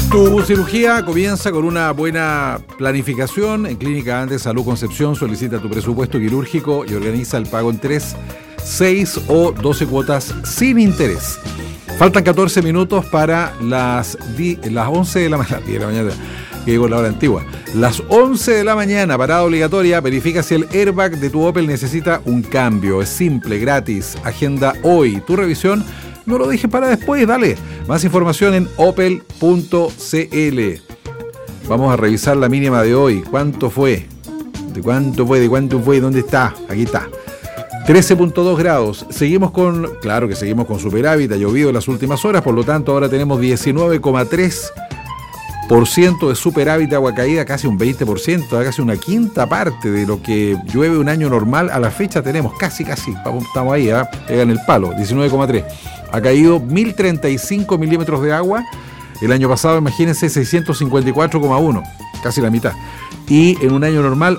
Tu cirugía comienza con una buena planificación. En Clínica Andes Salud Concepción solicita tu presupuesto quirúrgico y organiza el pago en 3, 6 o 12 cuotas sin interés. Faltan 14 minutos para las 11 de la mañana. Que digo la hora antigua. Las 11 de la mañana, parada obligatoria. Verifica si el airbag de tu Opel necesita un cambio. Es simple, gratis. Agenda hoy tu revisión. No lo dejes para después, dale. Más información en opel.cl. Vamos a revisar la mínima de hoy. ¿Cuánto fue? ¿De cuánto fue? ¿Dónde está? Aquí está. 13.2 grados. Seguimos con superávit. Ha llovido en las últimas horas, por lo tanto ahora tenemos 19,3% de superávit de agua caída, casi un 20%, casi una quinta parte de lo que llueve un año normal. A la fecha tenemos casi, estamos ahí, pegan el palo, 19,3. Ha caído 1.035 milímetros de agua. El año pasado, imagínense, 654,1, casi la mitad. Y en un año normal,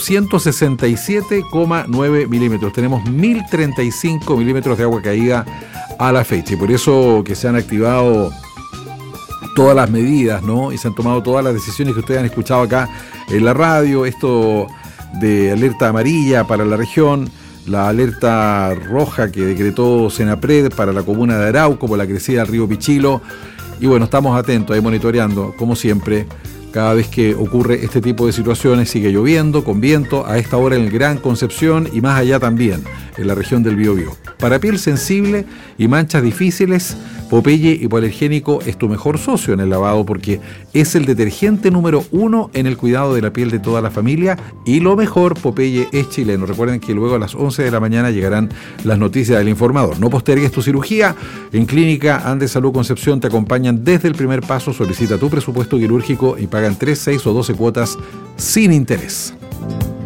867,9 milímetros. Tenemos 1.035 milímetros de agua caída a la fecha. Y por eso que se han activado todas las medidas, ¿no? Y se han tomado todas las decisiones que ustedes han escuchado acá en la radio. Esto de alerta amarilla para la región, la alerta roja que decretó Senapred para la comuna de Arauco por la crecida del río Pichilo. Y bueno, estamos atentos ahí monitoreando, como siempre, cada vez que ocurre este tipo de situaciones. Sigue lloviendo con viento a esta hora en el Gran Concepción y más allá también, en la región del Biobío. Para piel sensible y manchas difíciles, Popeye Hipoalergénico es tu mejor socio en el lavado porque es el detergente número 1 en el cuidado de la piel de toda la familia. Y lo mejor, Popeye es chileno. Recuerden que luego a las 11 de la mañana llegarán las noticias del informador. No postergues tu cirugía. En Clínica Andes Salud Concepción te acompañan desde el primer paso. Solicita tu presupuesto quirúrgico y pagan 3, 6 o 12 cuotas sin interés.